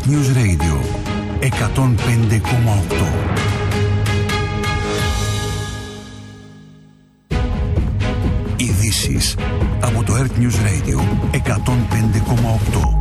News Radio 105,8. Ειδήσεις από το Earth News Radio 105,8.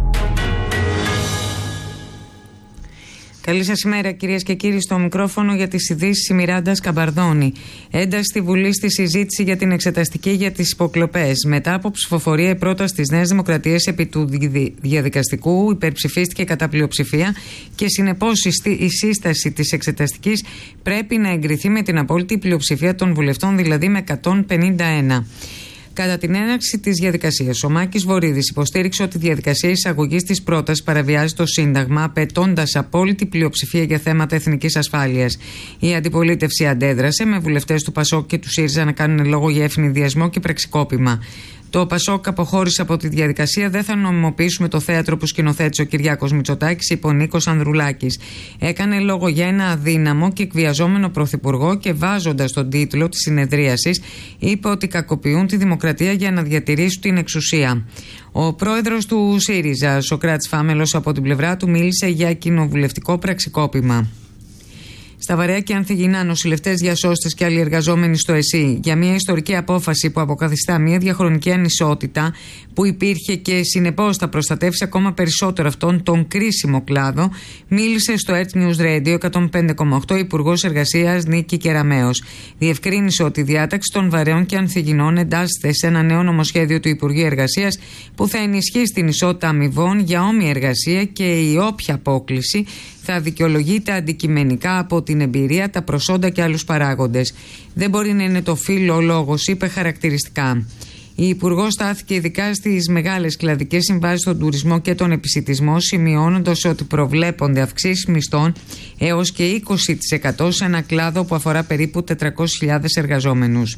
Καλή σας ημέρα, κυρίες και κύριοι. Στο μικρόφωνο για τις ειδήσεις η Μιράντα Σκαμπαρδόνη. Ένταση στη Βουλή στη συζήτηση για την εξεταστική για τις υποκλοπές. Μετά από ψηφοφορία, η πρόταση της Νέας Δημοκρατίας επί του διαδικαστικού υπερψηφίστηκε κατά πλειοψηφία και συνεπώς η σύσταση της εξεταστικής πρέπει να εγκριθεί με την απόλυτη πλειοψηφία των βουλευτών, δηλαδή με 151. Κατά την έναρξη της διαδικασίας, ο Μάκης Βορίδης υποστήριξε ότι η διαδικασία εισαγωγής της πρότασης παραβιάζει το Σύνταγμα, απαιτώντας απόλυτη πλειοψηφία για θέματα εθνικής ασφάλειας. Η αντιπολίτευση αντέδρασε, με βουλευτές του ΠΑΣΟΚ και του ΣΥΡΙΖΑ να κάνουν λόγο για ευνηδιασμό και πραξικόπημα. Το ΠΑΣΟΚ αποχώρησε από τη διαδικασία. Δεν θα νομιμοποιήσουμε το θέατρο που σκηνοθέτησε ο Κυριάκος Μητσοτάκης, είπε ο Νίκος Ανδρουλάκης. Έκανε λόγο για ένα αδύναμο και εκβιαζόμενο πρωθυπουργό και βάζοντας τον τίτλο της συνεδρίασης, είπε ότι κακοποιούν τη δημοκρατία για να διατηρήσουν την εξουσία. Ο πρόεδρος του ΣΥΡΙΖΑ, Σωκράτης Φάμελος, από την πλευρά του μίλησε για κοινοβουλευτικό πραξικόπημα. Στα Βαρέα και Ανθυγινά, νοσηλευτές, διασώστες και άλλοι εργαζόμενοι στο ΕΣΥ για μια ιστορική απόφαση που αποκαθιστά μια διαχρονική ανισότητα που υπήρχε και συνεπώς θα προστατεύσει ακόμα περισσότερο αυτόν τον κρίσιμο κλάδο, μίλησε στο Earth News Radio 105,8 Υπουργός Εργασίας Νίκη Κεραμέως. Διευκρίνησε ότι η διάταξη των Βαρέων και Ανθυγινών εντάσσεται σε ένα νέο νομοσχέδιο του Υπουργείου Εργασίας που θα ενισχύσει την ισότητα αμοιβών για όμοια εργασία και η όποια απόκληση θα δικαιολογείται αντικειμενικά από την εμπειρία, τα προσόντα και άλλους παράγοντες. Δεν μπορεί να είναι το φύλο ο λόγος, είπε χαρακτηριστικά. Η Υπουργός στάθηκε ειδικά στις μεγάλες κλαδικές συμβάσεις στον τουρισμό και τον επισιτισμό, σημειώνοντας ότι προβλέπονται αυξήσεις μισθών έως και 20% σε ένα κλάδο που αφορά περίπου 400.000 εργαζόμενους.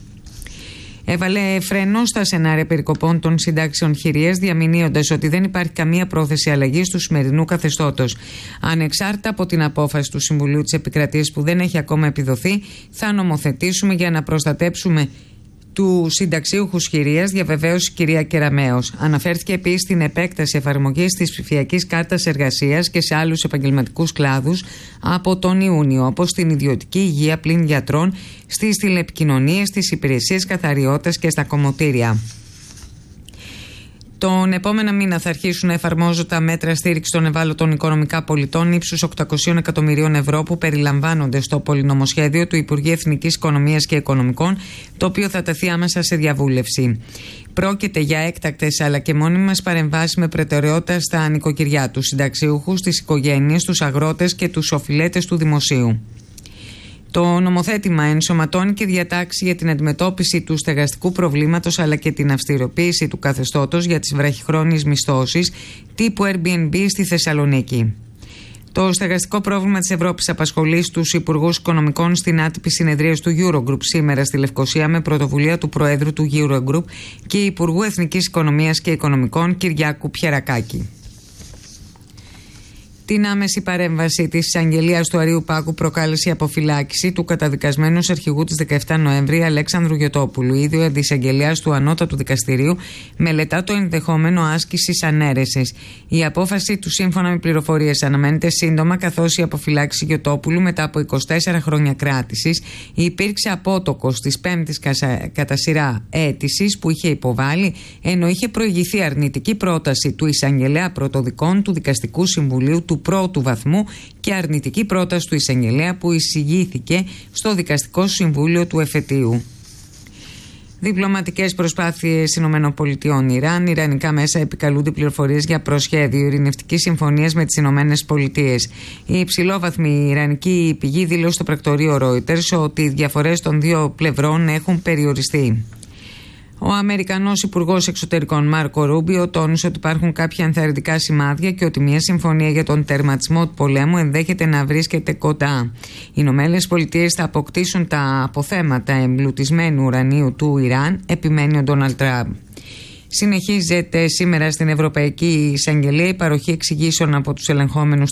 Έβαλε φρενό στα σενάρια περικοπών των συντάξεων χειρίας, διαμηνύοντας ότι δεν υπάρχει καμία πρόθεση αλλαγής του σημερινού καθεστώτος. Ανεξάρτητα από την απόφαση του Συμβουλίου της Επικρατείας που δεν έχει ακόμα επιδοθεί, θα νομοθετήσουμε για να προστατέψουμε του συνταξίουχους χειρίας, διαβεβαίωσε η κυρία Κεραμέως. Αναφέρθηκε επίσης στην επέκταση εφαρμογής της ψηφιακής κάρτας εργασίας και σε άλλους επαγγελματικούς κλάδους από τον Ιούνιο, όπως στην ιδιωτική υγεία πλην γιατρών, στις τηλεπικοινωνίες, στις υπηρεσίες καθαριότητας και στα κομμωτήρια. Τον επόμενο μήνα θα αρχίσουν να εφαρμόζονται τα μέτρα στήριξη των ευάλωτων οικονομικά πολιτών ύψους 800 εκατομμυρίων ευρώ που περιλαμβάνονται στο πολυνομοσχέδιο του Υπουργείου Εθνικής Οικονομίας και Οικονομικών, το οποίο θα τεθεί άμεσα σε διαβούλευση. Πρόκειται για έκτακτες αλλά και μόνιμες παρεμβάσεις με προτεραιότητα στα νοικοκυριά, τους συνταξιούχους, τις οικογένειες, τους αγρότες και τους οφειλέτες του δημοσίου. Το νομοθέτημα ενσωματώνει και διατάξει για την αντιμετώπιση του στεγαστικού προβλήματος αλλά και την αυστηροποίηση του καθεστώτος για τις βραχυχρόνιες μισθώσεις τύπου Airbnb στη Θεσσαλονίκη. Το στεγαστικό πρόβλημα της Ευρώπης απασχολεί στους υπουργούς οικονομικών στην άτυπη συνεδρίαση του Eurogroup σήμερα στη Λευκοσία με πρωτοβουλία του Προέδρου του Eurogroup και Υπουργού Εθνικής Οικονομίας και Οικονομικών Κυριάκου Πιερακάκη. Την άμεση παρέμβαση της εισαγγελίας του Αρείου Πάγου προκάλεσε η αποφυλάκηση του καταδικασμένου αρχηγού της 17 Νοέμβρη Αλέξανδρου Γιωτόπουλου. Ήδη ο αντισαγγελέας του Ανώτατου Δικαστηρίου μελετά το ενδεχόμενο άσκησης ανέρεσης. Η απόφαση του, σύμφωνα με πληροφορίες, αναμένεται σύντομα, καθώς η αποφυλάκηση Γιωτόπουλου μετά από 24 χρόνια κράτησης υπήρξε απότοκος της 5ης κατά σειρά αίτησης που είχε υποβάλει, ενώ είχε προηγηθεί αρνητική πρόταση του εισαγγελέα πρωτοδικών του Δικαστικού Συμβουλίου του πρώτου βαθμού και αρνητική πρόταση του εισαγγελέα που εισηγήθηκε στο Δικαστικό Συμβούλιο του εφετείου. Διπλωματικές προσπάθειες ΗΠΑ-Ιράν. Ιρανικά μέσα επικαλούνται πληροφορίες για προσχέδιο ειρηνευτικής συμφωνίας με τις ΗΠΑ. Η υψηλόβαθμη ιρανική πηγή δήλωσε στο πρακτορείο Reuters ότι οι διαφορές των δύο πλευρών έχουν περιοριστεί. Ο Αμερικανός Υπουργός Εξωτερικών Μάρκο Ρούμπιο τόνισε ότι υπάρχουν κάποια ενθαρρυντικά σημάδια και ότι μια συμφωνία για τον τερματισμό του πολέμου ενδέχεται να βρίσκεται κοντά. Οι Ηνωμένες Πολιτείες θα αποκτήσουν τα αποθέματα εμπλουτισμένου ουρανίου του Ιράν, επιμένει ο Ντόναλντ Τραμπ. Συνεχίζεται σήμερα στην Ευρωπαϊκή Εισαγγελία η παροχή εξηγήσεων από τους ελεγχόμενους